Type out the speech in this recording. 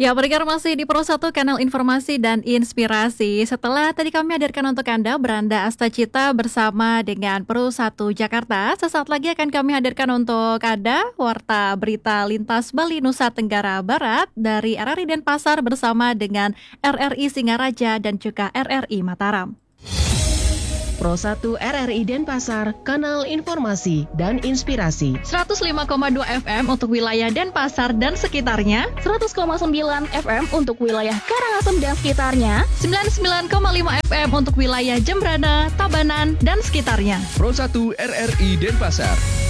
Ya, pendengar masih di Pro 1 Kanal Informasi dan Inspirasi. Setelah tadi kami hadirkan untuk Anda Beranda Astacita bersama dengan Pro 1 Jakarta, sesaat lagi akan kami hadirkan untuk Anda Warta Berita Lintas Bali Nusa Tenggara Barat dari RRI Denpasar bersama dengan RRI Singaraja dan juga RRI Mataram. Pro 1 RRI Denpasar, Kanal Informasi dan Inspirasi. 105,2 FM untuk wilayah Denpasar dan sekitarnya, 100,9 FM untuk wilayah Karangasem dan sekitarnya, 99,5 FM untuk wilayah Jembrana, Tabanan dan sekitarnya. Pro 1 RRI Denpasar.